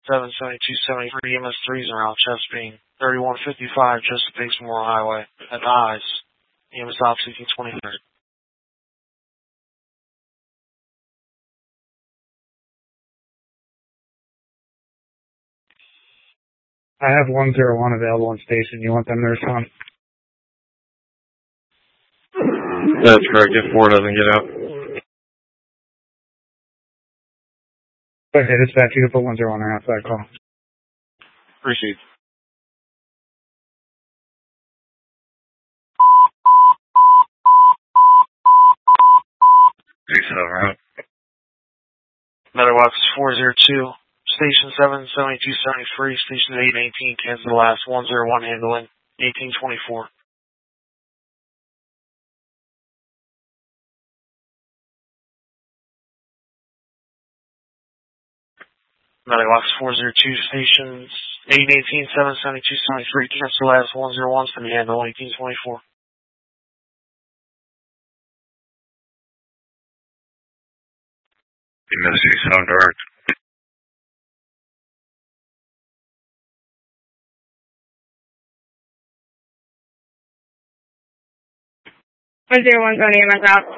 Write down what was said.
77273 EMS3 is en route, chest being 3155 Chesapeake Memorial Highway at the highs. EMS op seeking 23rd. I have 101 available on station. You want them to respond? That's correct. If 4 doesn't get out. Okay, dispatch, you can put 101 on after that call. Received. Meadowbox 402. Station 77273, Station 818, cancel the last 101 handling 1824. Meadowbox 402, Stations 818, 77273, cancel the last 101, send me handle 1824. EMS sound direct. One's on EMS out.